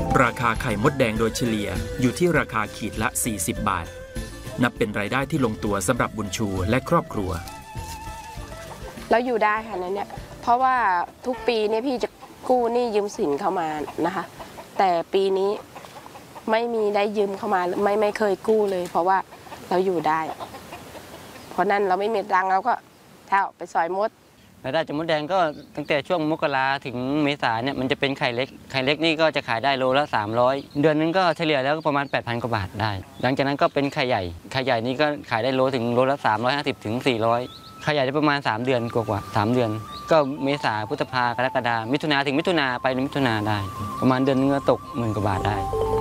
ราคาไข่มดแดงโดยเฉลี่ยอยู่ที่ราคาขีดละ40 บาทนับเป็นรายได้ที่ลงตัวสำหรับบุญชูและครอบครัวแล้วอยู่ได้ค่ะนั้นเนี่ยเพราะว่าทุกปีเนี่ยพี่จะกู้หนี้ยืมสินเข้ามานะคะแต่ปีนี้ไม่มีได้ยืมเข้ามาไม่เคยกู้เลยเพราะว่าเราอยู่ได้เพราะนั้นเราไม่มีตังค์เราก็เท่าไปสอยมดรายได้จากมดแดงก็ตั้งแต่ช่วงมกราถึงเมษาเนี่ยมันจะเป็นไข่เล็กนี่ก็จะขายได้โลละ300เดือนนึงก็เฉลี่ยแล้วก็ประมาณ 8,000 กว่าบาทได้หลังจากนั้นก็เป็นไข่ใหญ่นี่ก็ขายได้ถึงโลละ350ถึง400ไข่ใหญ่ได้ประมาณ3เดือนกว่า3เดือนก็เมษาพฤษภากรกฎามิถุนาถึงมิถุนาไปมิถุนาได้ประมาณเดือนนึงก็ตก10,000 กว่าบาทได้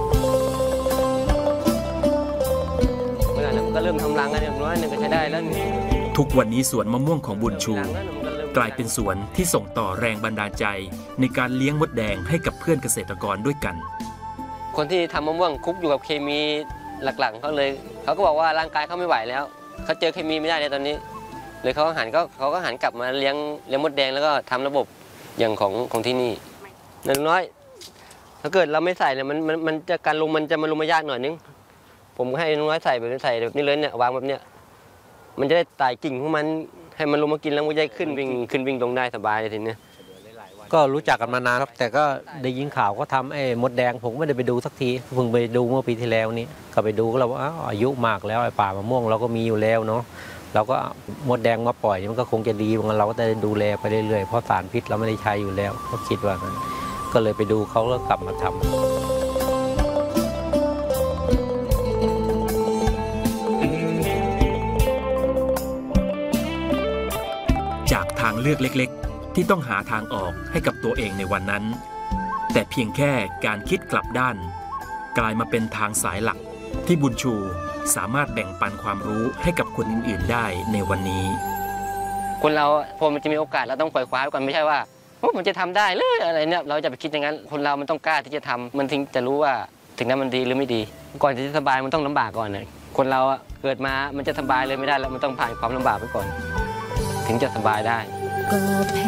เมื่อไหร่ก็เริ่มทำรังกันอย่างน้อยนึงก็ใช้ได้แล้วทุกวันนี้สวนมะม่วงของบุญชูกลายเป็นสวนที่ส่งต่อแรงบันดาลใจในการเลี้ยงมดแดงให้กับเพื่อนเกษตรกรด้วยกันคนที่ทำมะม่วงคุกอยู่กับเคมีหลักๆเขาก็บอกว่าร่างกายเขาไม่ไหวแล้วเขาเจอเคมีไม่ได้ในตอนนี้เลยเขาก็หันกลับมาเลี้ยงมดแดงแล้วก็ทำระบบอย่างของที่นี่อย่างน้อยถ้าเกิดเราไม่ใส่เนี่ยมันจะการลงมันจะมาลงมายากหน่อยนึงผมให้น้อยใส่แบบนี้เลยเนี่ยวางแบบเนี้ยมันจะได้ไต่กิ่งของมันให้มันลงมากินแล้วมันจะขึ้นวิ่งลงได้สบายเลยทีนี้ก็รู้จักกันมานานครับแต่ก็ได้ยินข่าวก็ทำไอ้มดแดงผมไม่ได้ไปดูสักทีเพิ่งไปดูเมื่อปีที่แล้วนี้ก็ไปดูก็เราว่าอายุมากแล้วไอ้ป่ามะม่วงเราก็มีอยู่แล้วเนาะเราก็มดแดงมาปล่อยมันก็คงจะดีงั้นเราก็จะดูแลไปเรื่อยๆเพราะสารพิษเราไม่ได้ใช้อยู่แล้วก็คิดว่างั้นก็เลยไปดูเขาแล้วกลับมาทำจากทางเลือกเล็กๆที่ต้องหาทางออกให้กับตัวเองในวันนั้นแต่เพียงแค่การคิดกลับด้านกลายมาเป็นทางสายหลักที่บุญชูสามารถแบ่งปันความรู้ให้กับคนอื่นๆได้ในวันนี้คนเราพอมันจะมีโอกาสเราต้องไขว่คว้าไว้ก่อนไม่ใช่ว่ามันจะทำได้หรืออะไรเนี่ยเราจะไปคิดอย่างนั้นคนเรามันต้องกล้าที่จะทำมันถึงจะรู้ว่าถึงนั้นมันดีหรือไม่ดีก่อนที่จะสบายมันต้องลำบากก่อนเลยคนเราเกิดมามันจะสบายเลยไม่ได้แล้วมันต้องผ่านความลำบากไปก่อนถึงจะสบายได้